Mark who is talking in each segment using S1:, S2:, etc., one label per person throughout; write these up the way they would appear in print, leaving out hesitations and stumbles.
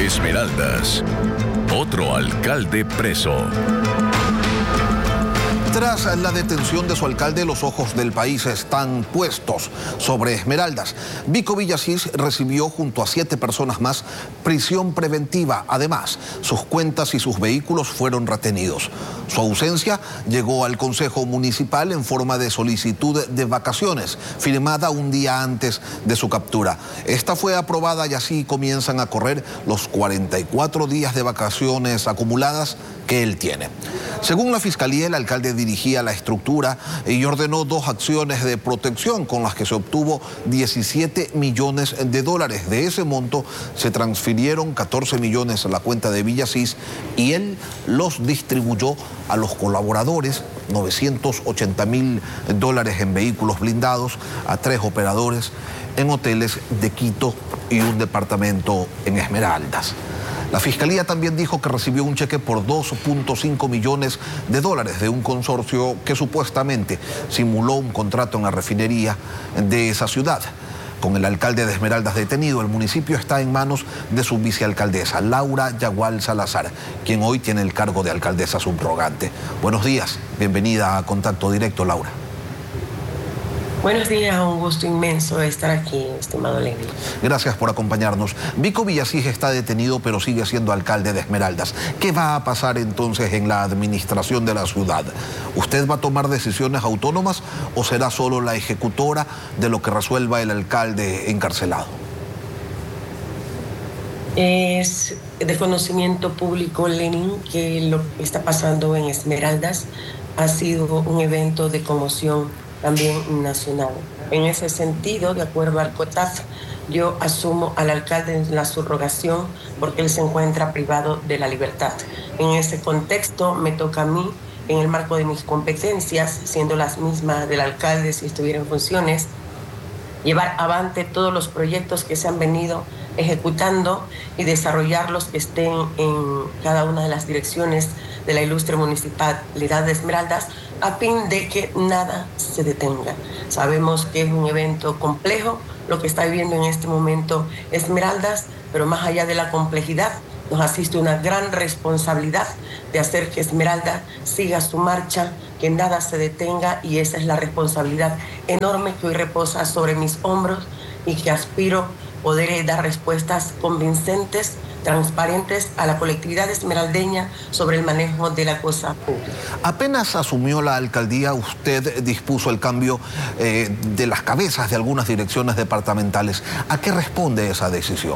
S1: Esmeraldas. Otro alcalde preso.
S2: Tras la detención de su alcalde, los ojos del país están puestos sobre Esmeraldas. Vico Villasís recibió junto a 7 personas más prisión preventiva. Además, sus cuentas y sus vehículos fueron retenidos. Su ausencia llegó al Consejo Municipal en forma de solicitud de vacaciones, firmada un día antes de su captura. Esta fue aprobada y así comienzan a correr los 44 días de vacaciones acumuladas que él tiene. Según la Fiscalía, el alcalde dirigía la estructura y ordenó 2 acciones de protección con las que se obtuvo 17 millones de dólares. De ese monto se transfirieron 14 millones a la cuenta de Villasís y él los distribuyó a los colaboradores, 980.000 dólares en vehículos blindados, a 3 operadores en hoteles de Quito y un departamento en Esmeraldas. La Fiscalía también dijo que recibió un cheque por 2.5 millones de dólares de un consorcio que supuestamente simuló un contrato en la refinería de esa ciudad. Con el alcalde de Esmeraldas detenido, el municipio está en manos de su vicealcaldesa, Laura Yagual Salazar, quien hoy tiene el cargo de alcaldesa subrogante. Buenos días, bienvenida a Contacto Directo, Laura.
S3: Buenos días, un gusto inmenso estar aquí, estimado Lenin.
S2: Gracias por acompañarnos. Vico Villasís está detenido, pero sigue siendo alcalde de Esmeraldas. ¿Qué va a pasar entonces en la administración de la ciudad? ¿Usted va a tomar decisiones autónomas o será solo la ejecutora de lo que resuelva el alcalde encarcelado?
S3: Es de conocimiento público, Lenin, que lo que está pasando en Esmeraldas ha sido un evento de conmoción también nacional. En ese sentido, de acuerdo al COTAF, yo asumo al alcalde en la subrogación porque él se encuentra privado de la libertad. En ese contexto me toca a mí, en el marco de mis competencias, siendo las mismas del alcalde si estuviera en funciones, llevar avante todos los proyectos que se han venido ejecutando y desarrollarlos que estén en cada una de las direcciones de la ilustre municipalidad de Esmeraldas, a fin de que nada se detenga. Sabemos que es un evento complejo lo que está viviendo en este momento Esmeraldas, pero más allá de la complejidad, nos asiste una gran responsabilidad de hacer que Esmeralda siga su marcha, que nada se detenga, y esa es la responsabilidad enorme que hoy reposa sobre mis hombros y que aspiro poder dar respuestas convincentes, transparentes a la colectividad esmeraldeña sobre el manejo de la cosa pública.
S2: Apenas asumió la alcaldía, usted dispuso el cambio de las cabezas de algunas direcciones departamentales. ¿A qué responde esa decisión?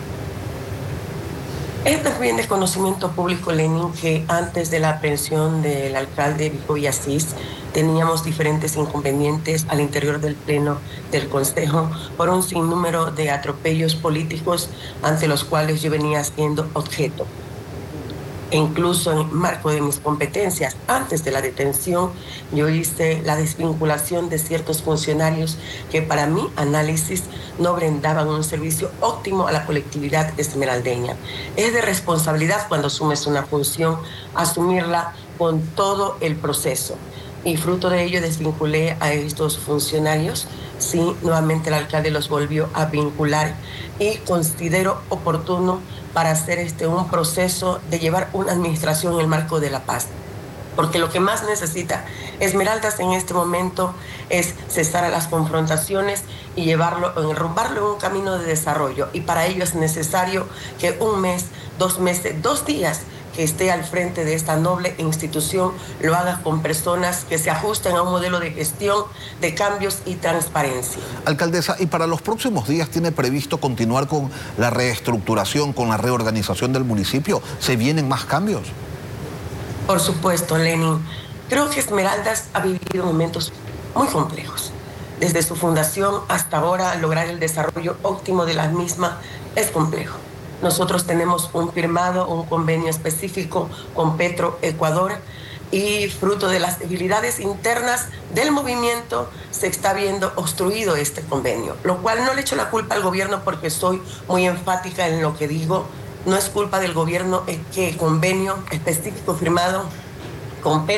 S3: Es también de conocimiento público, Lenin, que antes de la aprehensión del alcalde Vico Villasís teníamos diferentes inconvenientes al interior del pleno del Consejo por un sinnúmero de atropellos políticos ante los cuales yo venía siendo objeto. E incluso en el marco de mis competencias, antes de la detención, yo hice la desvinculación de ciertos funcionarios que para mi análisis no brindaban un servicio óptimo a la colectividad esmeraldeña. Es de responsabilidad cuando asumes una función, asumirla con todo el proceso. Y fruto de ello desvinculé a estos funcionarios. Sí, nuevamente el alcalde los volvió a vincular y considero oportuno para hacer un proceso de llevar una administración en el marco de la paz. Porque lo que más necesita Esmeraldas en este momento es cesar a las confrontaciones y enrumbarlo en un camino de desarrollo. Y para ello es necesario que 1 mes, 2 meses, 2 días que esté al frente de esta noble institución lo haga con personas que se ajusten a un modelo de gestión, de cambios y transparencia.
S2: Alcaldesa, ¿y para los próximos días tiene previsto continuar con la reestructuración, con la reorganización del municipio? ¿Se vienen más cambios?
S3: Por supuesto, Lenin. Creo que Esmeraldas ha vivido momentos muy complejos. Desde su fundación hasta ahora, lograr el desarrollo óptimo de la misma es complejo. Nosotros tenemos un convenio específico con Petroecuador y fruto de las debilidades internas del movimiento se está viendo obstruido este convenio, lo cual no le echo la culpa al gobierno porque soy muy enfática en lo que digo. No es culpa del gobierno que el convenio específico firmado con Petro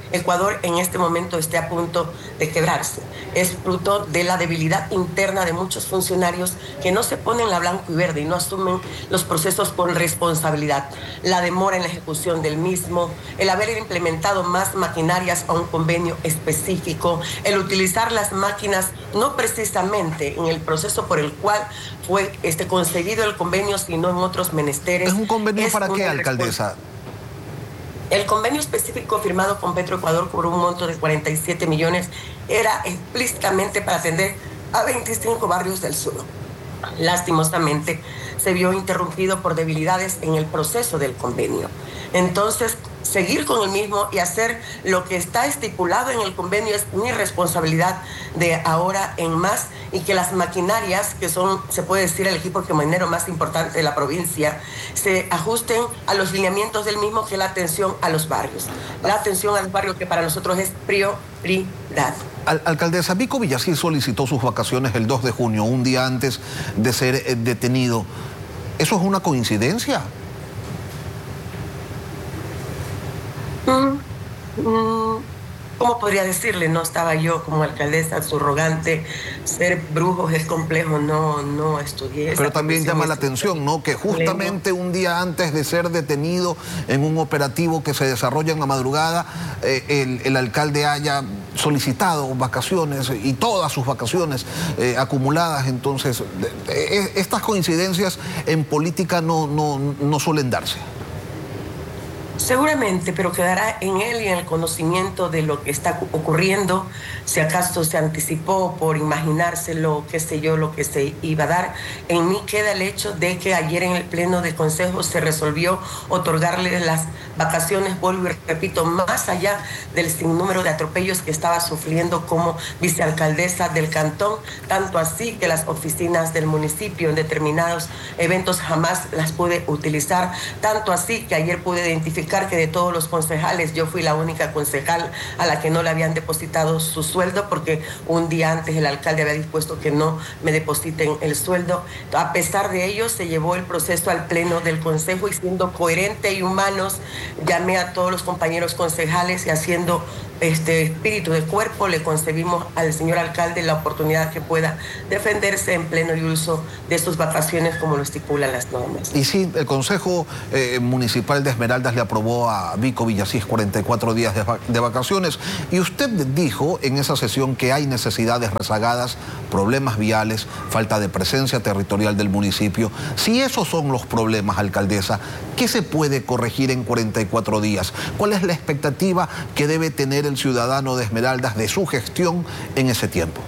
S3: Ecuador en este momento esté a punto de quebrarse. Es fruto de la debilidad interna de muchos funcionarios que no se ponen la blanco y verde y no asumen los procesos con responsabilidad. La demora en la ejecución del mismo, el haber implementado más maquinarias a un convenio específico, el utilizar las máquinas no precisamente en el proceso por el cual fue concebido el convenio, sino en otros menesteres.
S2: ¿Es un convenio para qué, alcaldesa?
S3: El convenio específico firmado con Petroecuador por un monto de 47 millones era explícitamente para atender a 25 barrios del sur. Lastimosamente, se vio interrumpido por debilidades en el proceso del convenio. Entonces, seguir con el mismo y hacer lo que está estipulado en el convenio es mi responsabilidad de ahora en más, y que las maquinarias, que son, se puede decir, el equipo minero más importante de la provincia, se ajusten a los lineamientos del mismo, que es la atención a los barrios. La atención a los barrios, que para nosotros es prioridad.
S2: Alcaldesa, Vico Villasís solicitó sus vacaciones el 2 de junio, un día antes de ser detenido. ¿Eso es una coincidencia?
S3: ¿Cómo podría decirle? No estaba yo como alcaldesa subrogante. Ser brujos es complejo, no estudié.
S2: Pero también llama la atención, ¿no?, que justamente un día antes de ser detenido en un operativo que se desarrolla en la madrugada, el alcalde haya solicitado vacaciones, y todas sus vacaciones acumuladas. Entonces, estas coincidencias en política no suelen darse.
S3: Seguramente, pero quedará en él y en el conocimiento de lo que está ocurriendo. Si acaso se anticipó por imaginárselo, qué sé yo, lo que se iba a dar. En mí queda el hecho de que ayer en el pleno de consejo se resolvió otorgarle las vacaciones, vuelvo y repito, más allá del sinnúmero de atropellos que estaba sufriendo como vicealcaldesa del cantón, tanto así que las oficinas del municipio en determinados eventos jamás las pude utilizar, tanto así que ayer pude identificar que de todos los concejales yo fui la única concejal a la que no le habían depositado su sueldo, porque un día antes el alcalde había dispuesto que no me depositen el sueldo. A pesar de ello, se llevó el proceso al pleno del consejo, y siendo coherente y humanos, llamé a todos los compañeros concejales, y haciendo espíritu de cuerpo le concebimos al señor alcalde la oportunidad que pueda defenderse en pleno y uso de sus vacaciones como lo estipulan las normas.
S2: Y sí, el Consejo Municipal de Esmeraldas le aprobó a Vico Villasís 44 días de vacaciones, y usted dijo en esa sesión que hay necesidades rezagadas, problemas viales, falta de presencia territorial del municipio. Si esos son los problemas, alcaldesa, ¿qué se puede corregir en 44 días? ¿Cuál es la expectativa que debe tener el ciudadano de Esmeraldas de su gestión en ese tiempo?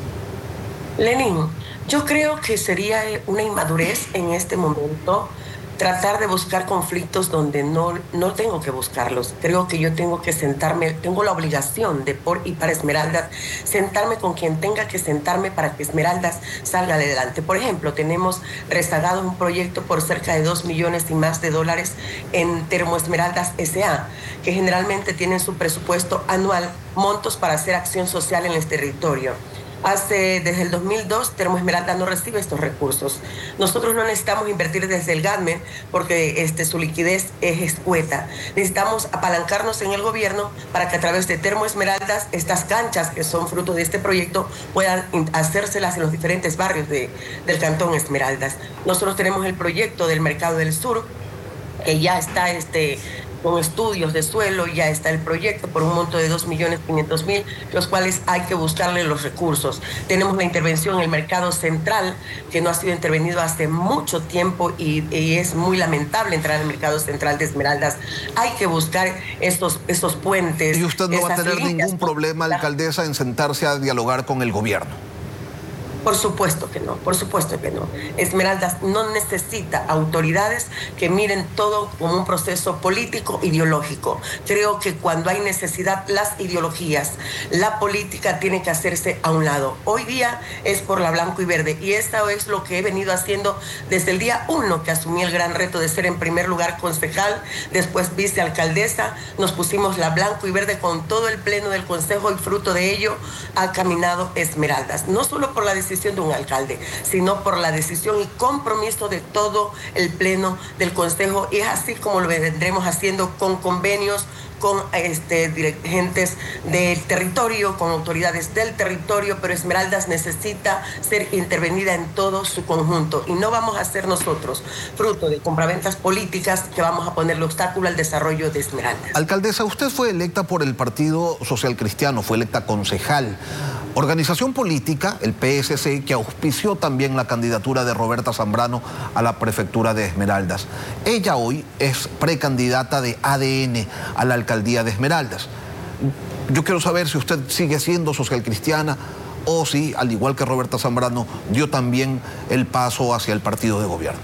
S3: Lenín, yo creo que sería una inmadurez en este momento tratar de buscar conflictos donde no tengo que buscarlos. Creo que yo tengo que sentarme, tengo la obligación de por y para Esmeraldas, sentarme con quien tenga que sentarme para que Esmeraldas salga adelante. Por ejemplo, tenemos rezagado un proyecto por cerca de 2 millones y más de dólares en Termoesmeraldas S.A., que generalmente tienen su presupuesto anual montos para hacer acción social en el territorio. Desde el 2002, Termoesmeraldas no recibe estos recursos. Nosotros no necesitamos invertir desde el GADME porque su liquidez es escueta. Necesitamos apalancarnos en el gobierno para que a través de Termoesmeraldas estas canchas que son fruto de este proyecto puedan hacérselas en los diferentes barrios del Cantón Esmeraldas. Nosotros tenemos el proyecto del Mercado del Sur, que ya está con estudios de suelo, ya está el proyecto por un monto de 2.500.000, los cuales hay que buscarle los recursos. Tenemos la intervención en el mercado central, que no ha sido intervenido hace mucho tiempo, y es muy lamentable entrar al mercado central de Esmeraldas. Hay que buscar estos puentes.
S2: Y usted no va a tener ningún problema, alcaldesa, en sentarse a dialogar con el gobierno.
S3: Por supuesto que no, por supuesto que no. Esmeraldas no necesita autoridades que miren todo como un proceso político ideológico. Creo que cuando hay necesidad, las ideologías, la política tiene que hacerse a un lado. Hoy día es por la blanco y verde, y esto es lo que he venido haciendo desde el día 1 que asumí el gran reto de ser en primer lugar concejal, después vicealcaldesa. Nos pusimos la blanco y verde con todo el pleno del consejo, y fruto de ello ha caminado Esmeraldas. No solo por la decisión de un alcalde, sino por la decisión y compromiso de todo el pleno del consejo, y es así como lo vendremos haciendo con convenios, con dirigentes del territorio, con autoridades del territorio, pero Esmeraldas necesita ser intervenida en todo su conjunto y no vamos a ser nosotros, fruto de compraventas políticas, que vamos a ponerle obstáculo al desarrollo de Esmeraldas.
S2: Alcaldesa, usted fue electa por el Partido Social Cristiano, fue electa concejal, organización política, el PSC, que auspició también la candidatura de Roberta Zambrano a la prefectura de Esmeraldas. Ella hoy es precandidata de ADN a la alcaldía de Esmeraldas. Yo quiero saber si usted sigue siendo social cristiana o si, al igual que Roberta Zambrano, dio también el paso hacia el partido de gobierno.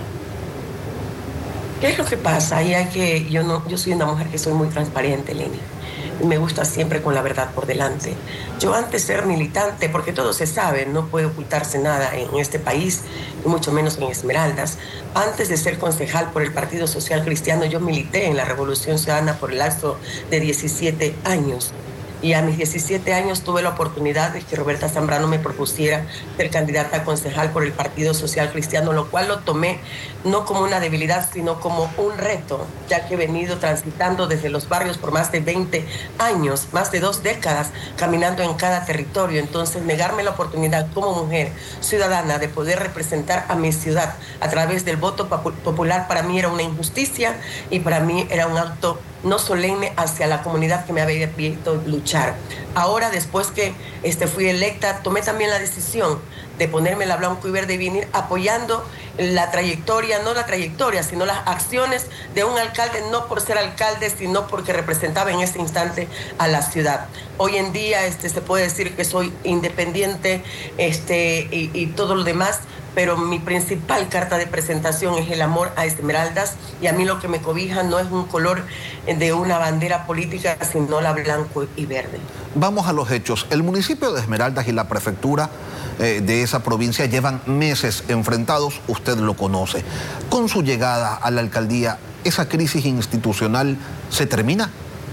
S3: ¿Qué es lo que pasa? Yo soy una mujer que soy muy transparente, Lenny. Me gusta siempre con la verdad por delante. Yo antes de ser militante, porque todo se sabe, no puede ocultarse nada en este país, y mucho menos en Esmeraldas. Antes de ser concejal por el Partido Social Cristiano, yo milité en la Revolución Ciudadana por el lapso de 17 años. Y a mis 17 años tuve la oportunidad de que Roberta Zambrano me propusiera ser candidata a concejal por el Partido Social Cristiano, lo cual lo tomé no como una debilidad, sino como un reto, ya que he venido transitando desde los barrios por más de 20 años, más de 2 décadas, caminando en cada territorio. Entonces, negarme la oportunidad como mujer ciudadana de poder representar a mi ciudad a través del voto popular, para mí era una injusticia y para mí era un acto no solemne hacia la comunidad que me había visto luchar. Ahora, después que fui electa, tomé también la decisión de ponerme la blanco y verde y venir apoyando la trayectoria, no la trayectoria, sino las acciones de un alcalde, no por ser alcalde, sino porque representaba en ese instante a la ciudad. Hoy en día se puede decir que soy independiente y todo lo demás, pero mi principal carta de presentación es el amor a Esmeraldas, y a mí lo que me cobija no es un color de una bandera política, sino la blanco y verde.
S2: Vamos a los hechos. El municipio de Esmeraldas y la prefectura de esa provincia llevan meses enfrentados, usted lo conoce. Con su llegada a la alcaldía, ¿esa crisis institucional se termina?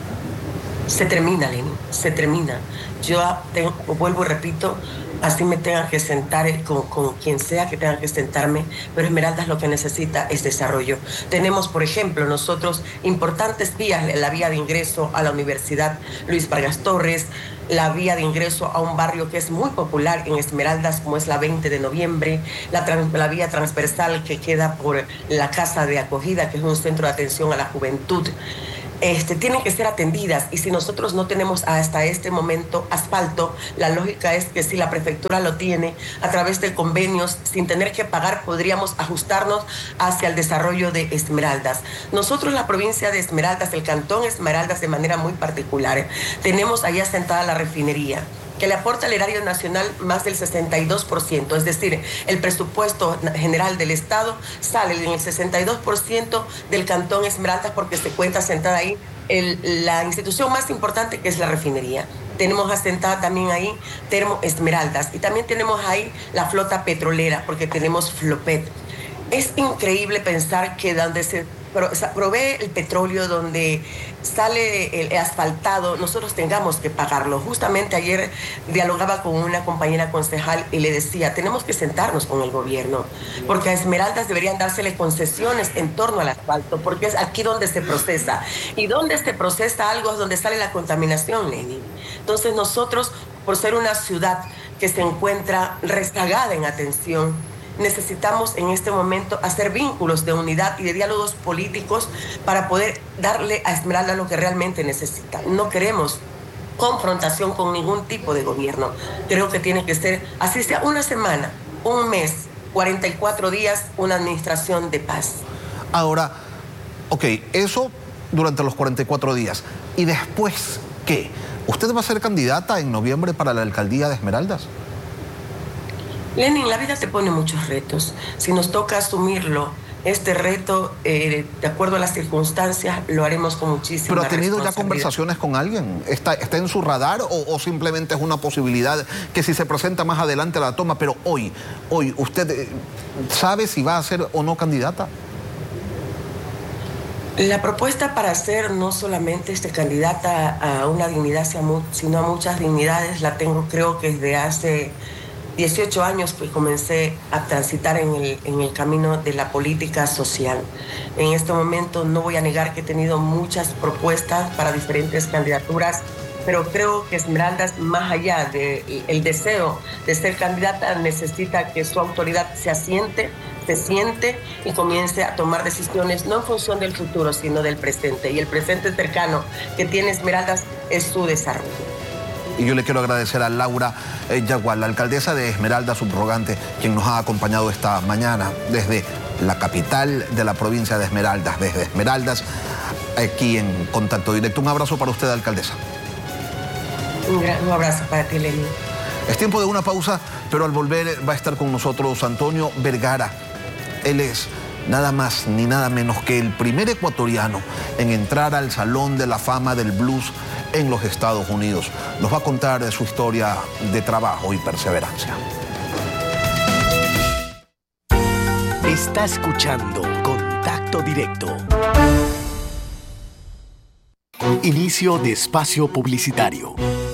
S3: Se termina, Lenny, se termina. Yo vuelvo y repito, así me tengan que sentar con quien sea que tenga que sentarme, pero Esmeraldas lo que necesita es desarrollo. Tenemos, por ejemplo, nosotros importantes vías, la vía de ingreso a la Universidad Luis Vargas Torres, la vía de ingreso a un barrio que es muy popular en Esmeraldas, como es la 20 de noviembre, la vía transversal que queda por la Casa de Acogida, que es un centro de atención a la juventud. Tienen que ser atendidas, y si nosotros no tenemos hasta este momento asfalto, la lógica es que si la prefectura lo tiene, a través de convenios, sin tener que pagar, podríamos ajustarnos hacia el desarrollo de Esmeraldas. Nosotros, la provincia de Esmeraldas, el cantón Esmeraldas de manera muy particular, tenemos allá sentada la refinería, que le aporta al erario nacional más del 62%, es decir, el presupuesto general del Estado sale en el 62% del cantón Esmeraldas, porque se cuenta sentada ahí la institución más importante, que es la refinería. Tenemos asentada también ahí Termo Esmeraldas, y también tenemos ahí la flota petrolera, porque tenemos Flopet. Es increíble pensar que donde se provee el petróleo, donde sale el asfaltado, nosotros tengamos que pagarlo. Justamente ayer dialogaba con una compañera concejal y le decía, tenemos que sentarnos con el gobierno, porque a Esmeraldas deberían dársele concesiones en torno al asfalto, porque es aquí donde se procesa. Y donde se procesa algo es donde sale la contaminación, Lenny. Entonces nosotros, por ser una ciudad que se encuentra rezagada en atención, necesitamos en este momento hacer vínculos de unidad y de diálogos políticos para poder darle a Esmeralda lo que realmente necesita. No queremos confrontación con ningún tipo de gobierno. Creo que tiene que ser, así sea una semana, un mes, 44 días, una administración de paz.
S2: Ahora, ok, eso durante los 44 días. ¿Y después qué? ¿Usted va a ser candidata en noviembre para la alcaldía de Esmeraldas?
S3: Lenin, la vida te pone muchos retos. Si nos toca asumirlo, este reto, de acuerdo a las circunstancias, lo haremos con muchísima
S2: ¿Pero ha tenido ya
S3: responsabilidad.
S2: conversaciones con alguien? ¿Está en su radar o simplemente es una posibilidad que si se presenta más adelante la toma? Pero hoy, ¿usted sabe si va a ser o no candidata?
S3: La propuesta para ser no solamente candidata a una dignidad, sino a muchas dignidades, la tengo, creo que desde hace 18 años pues comencé a transitar en el camino de la política social. En este momento no voy a negar que he tenido muchas propuestas para diferentes candidaturas, pero creo que Esmeraldas, más allá del deseo de ser candidata, necesita que su autoridad se siente y comience a tomar decisiones no en función del futuro, sino del presente. Y el presente cercano que tiene Esmeraldas es su desarrollo.
S2: Y yo le quiero agradecer a Laura Yagual, la alcaldesa de Esmeraldas subrogante, quien nos ha acompañado esta mañana desde la capital de la provincia de Esmeraldas, desde Esmeraldas, aquí en Contacto Directo. Un abrazo para usted, alcaldesa.
S3: Un abrazo para ti, Lenín.
S2: Es tiempo de una pausa, pero al volver va a estar con nosotros Antonio Vergara. Él es nada más ni nada menos que el primer ecuatoriano en entrar al Salón de la Fama del Blues en los Estados Unidos. Nos va a contar de su historia de trabajo y perseverancia.
S4: Está escuchando Contacto Directo. Inicio de espacio publicitario.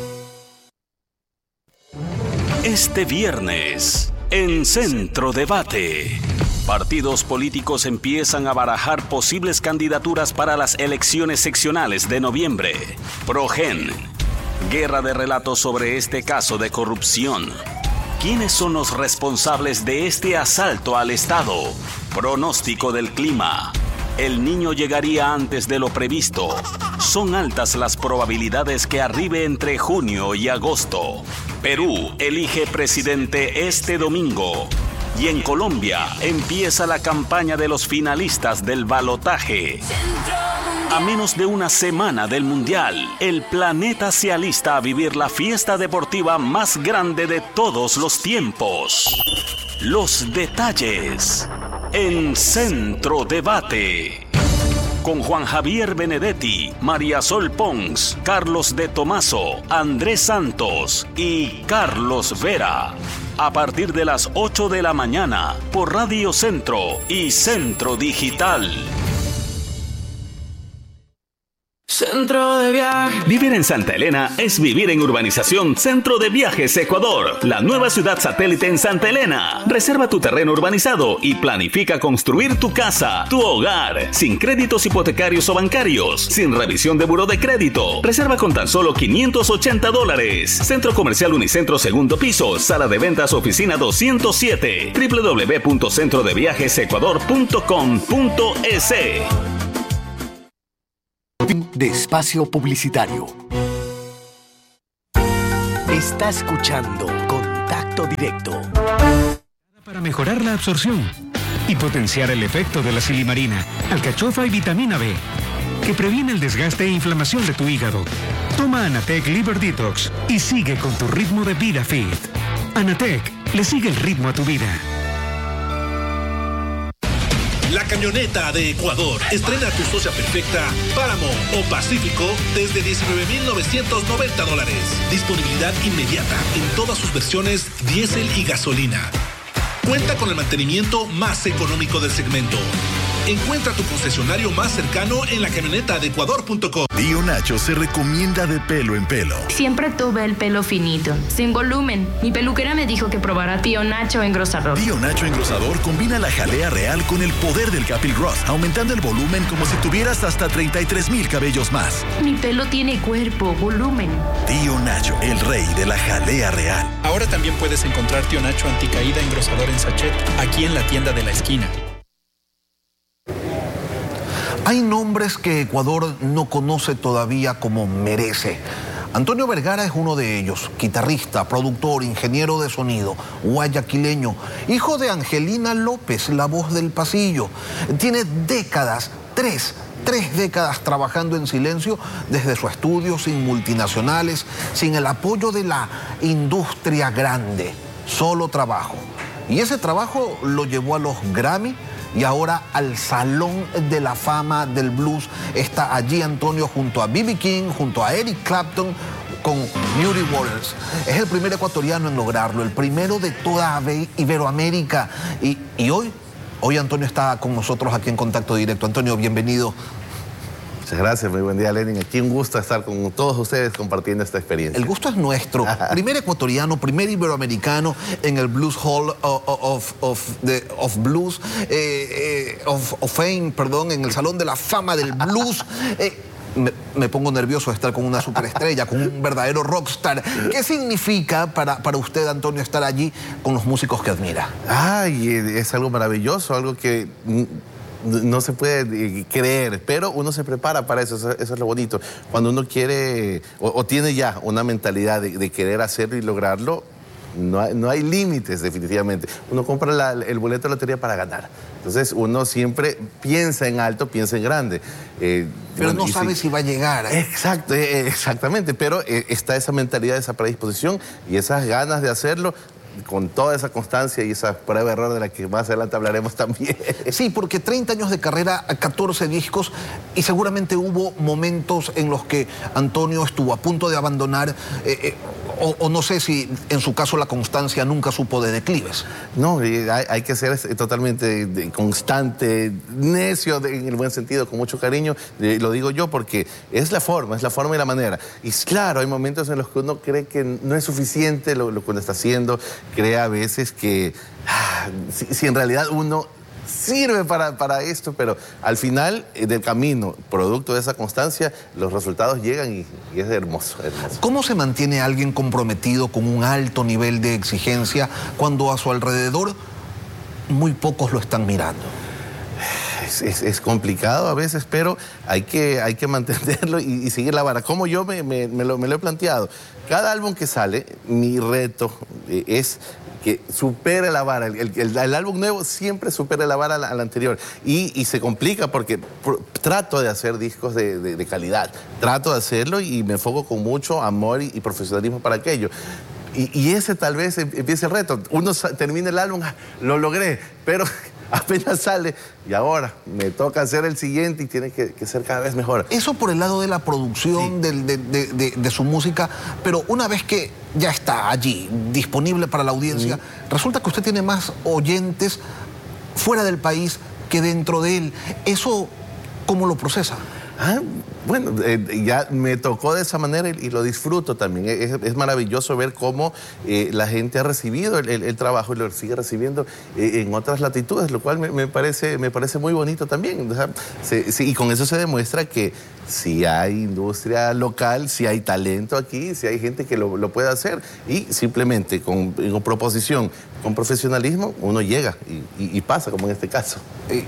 S5: Este viernes, en Centro Debate, partidos políticos empiezan a barajar posibles candidaturas para las elecciones seccionales de noviembre. Progen. Guerra de relatos sobre este caso de corrupción. ¿Quiénes son los responsables de este asalto al Estado? Pronóstico del clima. El niño llegaría antes de lo previsto. Son altas las probabilidades que arribe entre junio y agosto. Perú elige presidente este domingo. Y en Colombia empieza la campaña de los finalistas del balotaje. A menos de una semana del Mundial, el planeta se alista a vivir la fiesta deportiva más grande de todos los tiempos. Los detalles en Centro Debate. Con Juan Javier Benedetti, María Sol Pons, Carlos de Tomaso, Andrés Santos y Carlos Vera. A partir de las 8 de la mañana por Radio Centro y Centro Digital.
S6: Centro de Viajes.
S5: Vivir en Santa Elena es vivir en Urbanización Centro de Viajes Ecuador, la nueva ciudad satélite en Santa Elena. Reserva tu terreno urbanizado y planifica construir tu casa, tu hogar, sin créditos hipotecarios o bancarios, sin revisión de buró de crédito. Reserva con tan solo $580. Centro Comercial Unicentro, segundo piso, sala de ventas, oficina 207, www.centrodeviajesecuador.com.es.
S4: De espacio publicitario. Está escuchando Contacto Directo.
S7: Para mejorar la absorción y potenciar el efecto de la silimarina, alcachofa y vitamina B, que previene el desgaste e inflamación de tu hígado. Toma Anatec Liver Detox y sigue con tu ritmo de vida fit. Anatec le sigue el ritmo a tu vida.
S8: La camioneta de Ecuador estrena tu socia perfecta Páramo o Pacífico desde $19,990. Disponibilidad inmediata en todas sus versiones diésel y gasolina. Cuenta con el mantenimiento más económico del segmento. Encuentra tu concesionario más cercano en lacamionetadeecuador.com.
S1: Tío Nacho se recomienda de pelo en pelo.
S9: Siempre tuve el pelo finito, sin volumen. Mi peluquera me dijo que probara Tío Nacho Engrosador.
S1: Tío Nacho Engrosador combina la jalea real con el poder del Capilgross, aumentando el volumen como si tuvieras hasta 33,000 cabellos más.
S9: Mi pelo tiene cuerpo, volumen.
S1: Tío Nacho, el rey de la jalea real.
S10: Ahora también puedes encontrar Tío Nacho Anticaída Engrosador en sachet, aquí en la tienda de la esquina.
S2: Hay nombres que Ecuador no conoce todavía como merece. Antonio Vergara es uno de ellos, guitarrista, productor, ingeniero de sonido, guayaquileño, hijo de Angelina López, la voz del pasillo. Tiene décadas, tres décadas trabajando en silencio desde su estudio, sin multinacionales, sin el apoyo de la industria grande, solo trabajo. Y ese trabajo lo llevó a los Grammy y ahora al Salón de la Fama del Blues. Está allí Antonio junto a B.B. King, junto a Eric Clapton, con Muddy Waters. Es el primer ecuatoriano en lograrlo, el primero de toda Iberoamérica. Y hoy Antonio está con nosotros aquí en Contacto Directo. Antonio, bienvenido.
S11: Muchas gracias, muy buen día, Lenin. Aquí un gusto estar con todos ustedes compartiendo esta experiencia.
S2: El gusto es nuestro. Primer ecuatoriano, primer iberoamericano en el Blues Hall of Blues, of Fame, perdón, en el Salón de la Fama del Blues. Me pongo nervioso de estar con una superestrella, con un verdadero rockstar. ¿Qué significa para usted, Antonio, estar allí con los músicos que admira?
S11: Ay, es algo maravilloso, algo que no se puede creer, pero uno se prepara para eso, eso es lo bonito. Cuando uno quiere o tiene ya una mentalidad de querer hacerlo y lograrlo, no hay límites definitivamente. Uno compra el boleto de lotería para ganar. Entonces uno siempre piensa en alto, piensa en grande.
S2: Pero no sabe si va a llegar.
S11: Exacto, exactamente, pero está esa mentalidad, esa predisposición y esas ganas de hacerlo, con toda esa constancia y esa prueba de error de la que más adelante hablaremos también.
S2: Sí, porque 30 años de carrera, 14 discos, y seguramente hubo momentos en los que Antonio estuvo a punto de abandonar, o no sé si en su caso la constancia nunca supo de declives.
S11: No, hay que ser totalmente constante, necio en el buen sentido, con mucho cariño, lo digo yo porque es la forma y la manera. Y claro, hay momentos en los que uno cree que no es suficiente lo que uno está haciendo, cree a veces que si en realidad uno sirve para esto, pero al final del camino, producto de esa constancia, los resultados llegan y es hermoso, hermoso.
S2: ¿Cómo se mantiene alguien comprometido con un alto nivel de exigencia cuando a su alrededor muy pocos lo están mirando?
S11: Es complicado a veces, pero hay que mantenerlo y seguir la vara. Como yo me lo he planteado. Cada álbum que sale, mi reto es que supere la vara. El álbum nuevo siempre supere la vara a la anterior. Y se complica porque trato de hacer discos de calidad. Trato de hacerlo y me enfoco con mucho amor y profesionalismo para aquello. Y ese tal vez empiece el reto. Uno termina el álbum, lo logré, pero apenas sale y ahora me toca hacer el siguiente y tiene que ser cada vez mejor.
S2: Eso por el lado de la producción, sí, de su música, pero una vez que ya está allí, disponible para la audiencia, resulta que usted tiene más oyentes fuera del país que dentro de él. ¿Eso cómo lo procesa?
S11: Bueno, ya me tocó de esa manera y lo disfruto también. Es maravilloso ver cómo la gente ha recibido el trabajo y lo sigue recibiendo en otras latitudes, lo cual me parece muy bonito también. O sea, y con eso se demuestra que si hay industria local, si hay talento aquí, si hay gente que lo puede hacer y simplemente con proposición, con profesionalismo, uno llega y pasa, como en este caso.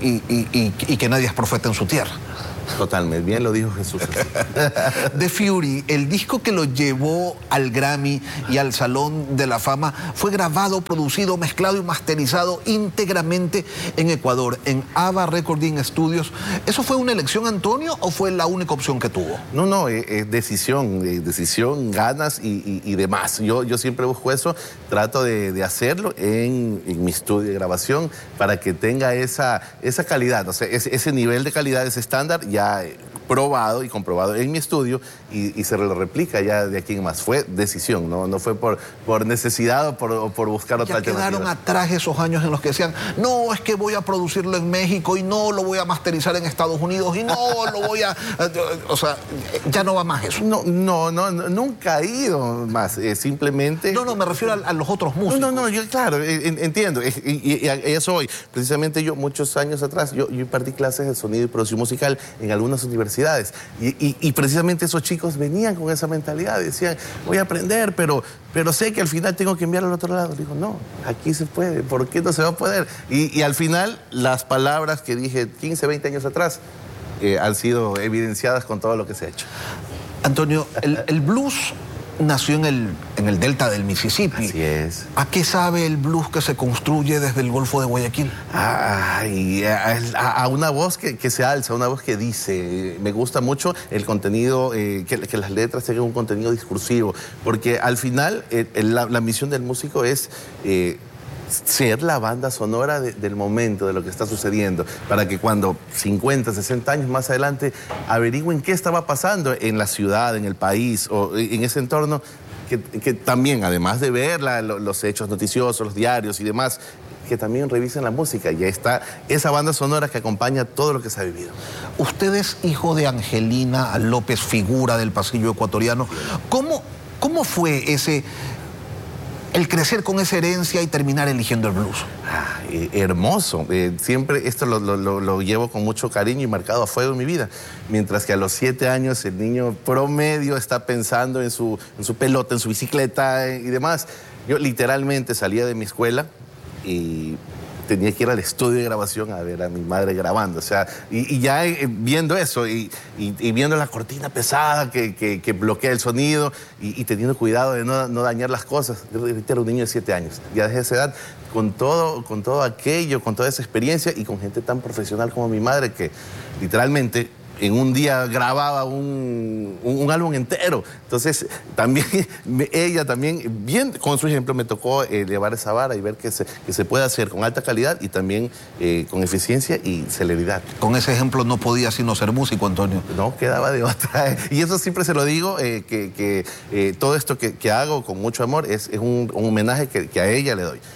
S2: Y que nadie es profeta en su tierra.
S11: Totalmente, bien lo dijo Jesús.
S2: The Fury, el disco que lo llevó al Grammy y al Salón de la Fama, fue grabado, producido, mezclado y masterizado íntegramente en Ecuador, en Ava Recording Studios. ¿Eso fue una elección, Antonio, o fue la única opción que tuvo?
S11: No, es decisión, ganas y demás. Yo siempre busco eso, trato de hacerlo en mi estudio de grabación para que tenga esa calidad, o sea, ese nivel de calidad, ese estándar ya probado y comprobado en mi estudio y se lo replica ya de aquí en más. Fue decisión, no fue por necesidad o por buscar otra alternativa.
S2: Ya quedaron atrás esos años en los que decían, no, es que voy a producirlo en México y no lo voy a masterizar en Estados Unidos y no lo voy a... O sea, ya no va más eso.
S11: No, nunca ha ido más, simplemente...
S2: No, me refiero a los otros músicos.
S11: No, yo claro, entiendo, y a eso voy. Precisamente yo, muchos años atrás, yo impartí clases de sonido y producción musical en algunas universidades y precisamente esos chicos venían con esa mentalidad, decían, voy a aprender, pero sé que al final tengo que enviarlo al otro lado. Digo, no, aquí se puede, ¿por qué no se va a poder? Y al final, las palabras que dije 15, 20 años atrás han sido evidenciadas con todo lo que se ha hecho.
S2: Antonio, el blues nació en el delta del Mississippi.
S11: Así es.
S2: ¿A qué sabe el blues que se construye desde el Golfo de Guayaquil?
S11: A una voz que se alza, una voz que dice. Me gusta mucho el contenido, que las letras tengan un contenido discursivo, porque al final la misión del músico es... ser la banda sonora del momento, de lo que está sucediendo, para que cuando 50, 60 años más adelante averigüen qué estaba pasando en la ciudad, en el país o en ese entorno, que también, además de ver los hechos noticiosos, los diarios y demás, que también revisen la música. Y ahí está esa banda sonora que acompaña todo lo que se ha vivido.
S2: Usted es hijo de Angelina López, figura del pasillo ecuatoriano. ¿Cómo fue el crecer con esa herencia y terminar eligiendo el blues?
S11: Hermoso. Siempre esto lo llevo con mucho cariño y marcado a fuego en mi vida. Mientras que a los 7 años el niño promedio está pensando en su pelota, en su bicicleta y demás. Yo literalmente salía de mi escuela y tenía que ir al estudio de grabación a ver a mi madre grabando. O sea, y ya viendo eso y viendo la cortina pesada que bloquea el sonido y teniendo cuidado de no dañar las cosas. Yo era un niño de 7 años. Ya desde esa edad, con todo aquello, con toda esa experiencia y con gente tan profesional como mi madre que literalmente en un día grababa un álbum entero. Entonces, también ella también, bien con su ejemplo, me tocó llevar esa vara y ver que se puede hacer con alta calidad y también con eficiencia y celeridad.
S2: Con ese ejemplo no podía sino ser músico, Antonio.
S11: No, quedaba de otra. Y eso siempre se lo digo, que todo esto que hago con mucho amor es un homenaje que a ella le doy.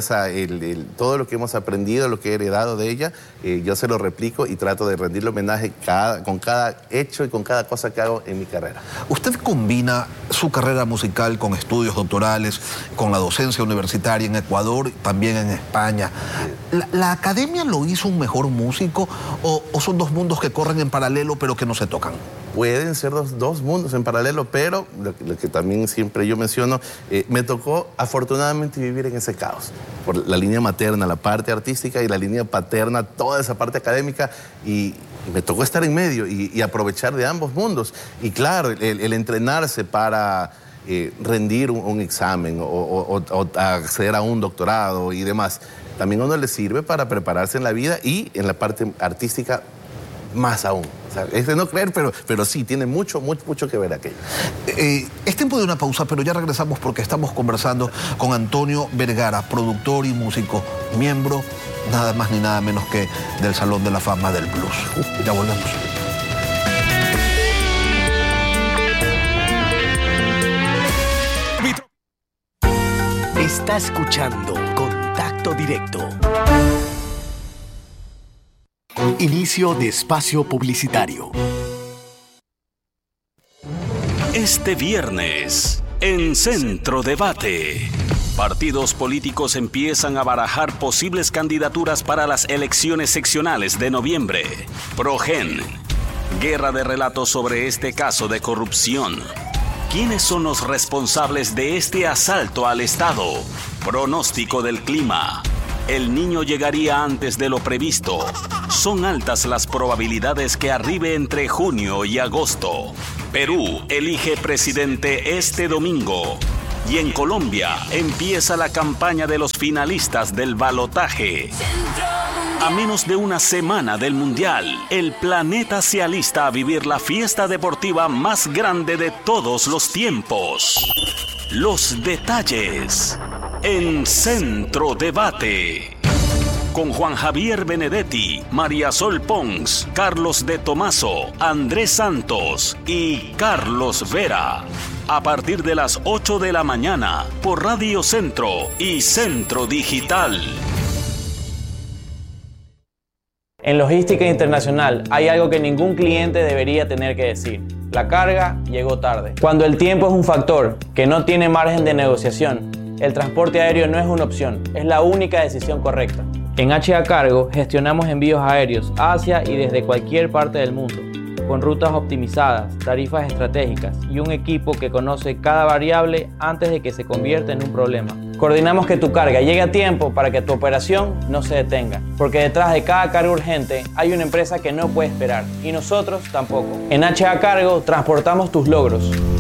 S11: Todo lo que hemos aprendido, lo que he heredado de ella, yo se lo replico y trato de rendirle homenaje con cada hecho y con cada cosa que hago en mi carrera.
S2: Usted combina su carrera musical con estudios doctorales, con la docencia universitaria en Ecuador, también en España. ¿La academia lo hizo un mejor músico o son dos mundos que corren en paralelo pero que no se tocan?
S11: Pueden ser dos mundos en paralelo, pero lo que también siempre yo menciono, me tocó afortunadamente vivir en ese caos. Por la línea materna, la parte artística, y la línea paterna, toda esa parte académica, y me tocó estar en medio y aprovechar de ambos mundos. Y claro, el entrenarse para rendir un examen o acceder a un doctorado y demás, también a uno le sirve para prepararse en la vida y en la parte artística más aún. O sea, es de no creer, pero sí, tiene mucho que ver aquello.
S2: Es tiempo de una pausa, pero ya regresamos porque estamos conversando con Antonio Vergara, productor y músico, miembro nada más ni nada menos que del Salón de la Fama del Blues. Ya volvemos.
S4: Está escuchando Contacto Directo. Inicio de espacio publicitario.
S5: Este viernes, en Centro Debate, partidos políticos empiezan a barajar posibles candidaturas para las elecciones seccionales de noviembre. Progen. Guerra de relatos sobre este caso de corrupción. ¿Quiénes son los responsables de este asalto al Estado? Pronóstico del clima. El niño llegaría antes de lo previsto. Son altas las probabilidades que arribe entre junio y agosto. Perú elige presidente este domingo. Y en Colombia empieza la campaña de los finalistas del balotaje. A menos de una semana del Mundial, el planeta se alista a vivir la fiesta deportiva más grande de todos los tiempos. Los detalles en Centro Debate. Con Juan Javier Benedetti, María Sol Pons, Carlos de Tomaso, Andrés Santos y Carlos Vera. A partir de las 8 de la mañana por Radio Centro y Centro Digital.
S12: En logística internacional hay algo que ningún cliente debería tener que decir. La carga llegó tarde. Cuando el tiempo es un factor que no tiene margen de negociación, el transporte aéreo no es una opción, es la única decisión correcta. En HA Cargo gestionamos envíos aéreos hacia y desde cualquier parte del mundo, con rutas optimizadas, tarifas estratégicas y un equipo que conoce cada variable antes de que se convierta en un problema. Coordinamos que tu carga llegue a tiempo para que tu operación no se detenga, porque detrás de cada carga urgente hay una empresa que no puede esperar y nosotros tampoco. En HA Cargo transportamos tus logros.